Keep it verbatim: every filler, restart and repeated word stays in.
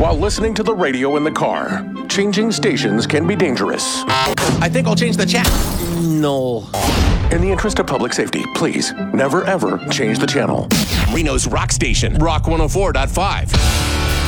while listening to the radio in the car. Changing stations can be dangerous. I think I'll change the channel. No. In the interest of public safety, please never ever change the channel. Reno's Rock Station, Rock one oh four point five.